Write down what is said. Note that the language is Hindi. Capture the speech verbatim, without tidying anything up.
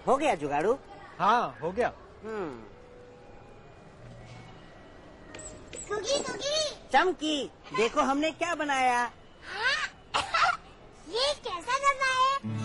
हो गया जुगाड़ू? हाँ हो गया। हम्म। कुकी कुकी चमकी, देखो हमने क्या बनाया। हाँ? ये कैसा डब्बा है?